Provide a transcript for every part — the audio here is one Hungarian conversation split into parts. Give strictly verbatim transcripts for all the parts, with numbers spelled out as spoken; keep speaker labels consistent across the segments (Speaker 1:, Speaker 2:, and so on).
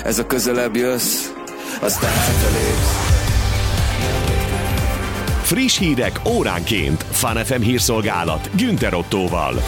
Speaker 1: Ez a közelebb jössz, aztán hátralépsz.
Speaker 2: Friss hírek óránként. Fun ef em hírszolgálat Günther Ottóval.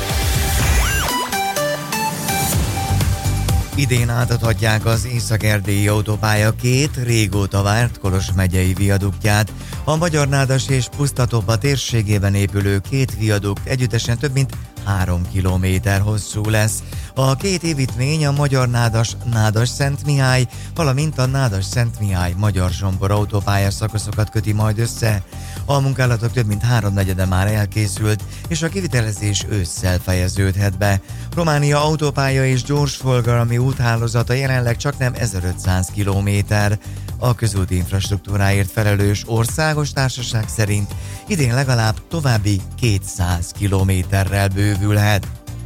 Speaker 3: Idén átadhatják az észak-erdélyi autópálya két régóta várt Kolos megyei viaduktját. A Magyarnádas és Pusztatopa térségében épülő két viadukt együttesen több mint három kilométer hosszú lesz. A két építmény a Magyarnádas Nádas-Szent Mihály, valamint a Nádas-Szent Mihály Magyar-Zsombor autópálya szakaszokat köti majd össze. A munkálatok több mint háromnegyede már elkészült, és a kivitelezés ősszel fejeződhet be. Románia autópálya és gyorsforgalmi úthálózata jelenleg csaknem ezerötszáz kilométer. A közúti infrastruktúráért felelős országos társaság szerint idén legalább további kétszáz kilométerrel bővülhet.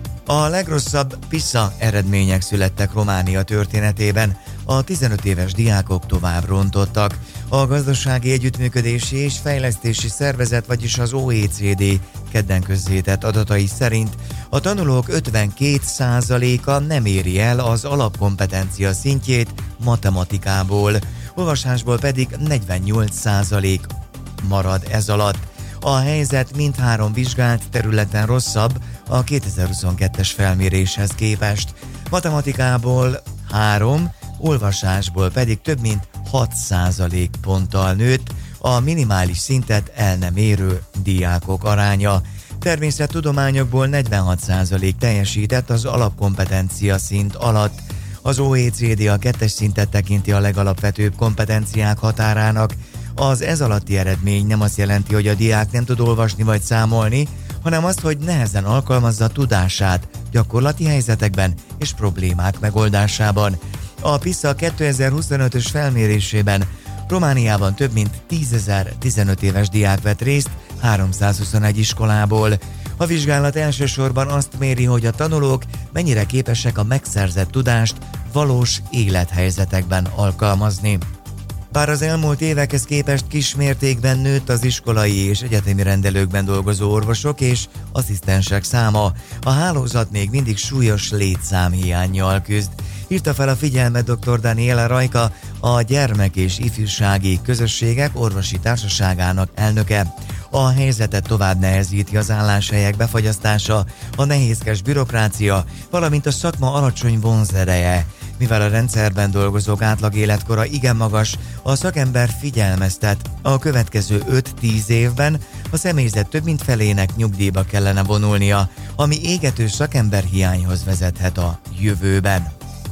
Speaker 3: A legrosszabb PISA eredmények születtek Románia történetében. A tizenöt éves diákok tovább rontottak. A Gazdasági Együttműködési és Fejlesztési Szervezet, vagyis az o e cé dé kedden közzétett adatai szerint a tanulók ötvenkét százaléka nem éri el az alapkompetencia szintjét matematikából, olvasásból pedig negyvennyolc százalék marad ez alatt. A helyzet mindhárom vizsgált területen rosszabb a kétezer-huszonkettes felméréshez képest. Matematikából három, olvasásból pedig több mint hat százalékponttal nőtt a minimális szintet el nem érő diákok aránya. Természettudományokból negyvenhat százalék teljesített az alapkompetencia szint alatt. Az o e cé dé a kettes szintet tekinti a legalapvetőbb kompetenciák határának. Az ez alatti eredmény nem azt jelenti, hogy a diák nem tud olvasni vagy számolni, hanem azt, hogy nehezen alkalmazza tudását gyakorlati helyzetekben és problémák megoldásában. A PISA kétezer-huszonötös felmérésében Romániában több mint tízezer tizenöt éves diák vett részt háromszázhuszonegy iskolából. A vizsgálat elsősorban azt méri, hogy a tanulók mennyire képesek a megszerzett tudást valós élethelyzetekben alkalmazni. Bár az elmúlt évekhez képest kismértékben nőtt az iskolai és egyetemi rendelőkben dolgozó orvosok és asszisztensek száma, a hálózat még mindig súlyos létszámhiánnyal küzd. Írta fel a figyelmet dr. Daniela Rajka, a Gyermek- és Ifjúsági Közösségek Orvosi Társaságának elnöke. A helyzetet tovább nehezíti az álláshelyek befagyasztása, a nehézkes bürokrácia, valamint a szakma alacsony vonzereje. Mivel a rendszerben dolgozók átlag életkora igen magas, a szakember figyelmeztet, a következő öt-tíz évben a személyzet több mint felének nyugdíjba kellene vonulnia, ami égető szakemberhiányhoz vezethet a jövőben.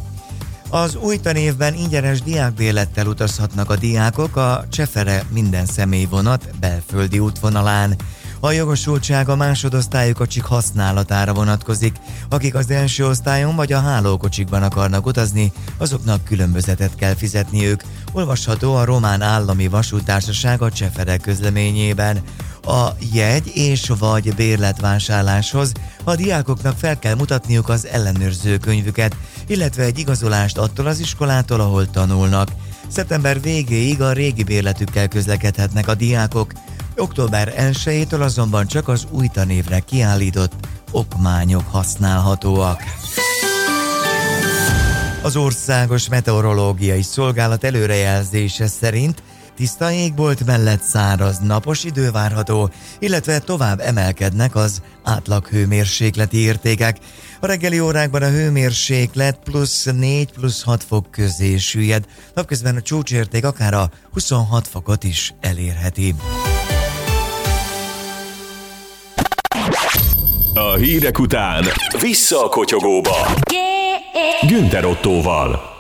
Speaker 3: Az új tanévben ingyenes diákbérlettel utazhatnak a diákok a Csefere minden személyvonat belföldi útvonalán. A jogosultság a másodosztályú kocsik használatára vonatkozik. Akik az első osztályon vagy a hálókocsikban akarnak utazni, azoknak különbözetet kell fizetniük. Olvasható a Román Állami Vasúttársaság a Csefere közleményében. A jegy és vagy bérletvásárláshoz a diákoknak fel kell mutatniuk az ellenőrző könyvüket, illetve egy igazolást attól az iskolától, ahol tanulnak. Szeptember végéig a régi bérletükkel közlekedhetnek a diákok, október elsejétől azonban csak az új tanévre kiállított okmányok használhatóak. Az Országos Meteorológiai Szolgálat előrejelzése szerint tiszta égbolt mellett száraz, napos idő várható, illetve tovább emelkednek az átlag hőmérsékleti értékek. A reggeli órákban a hőmérséklet plusz négy plusz hat fok közé süllyed, napközben a csúcsérték akár a huszonhat fokot is elérheti.
Speaker 2: A hírek után vissza a kotyogóba. Günther Ottóval.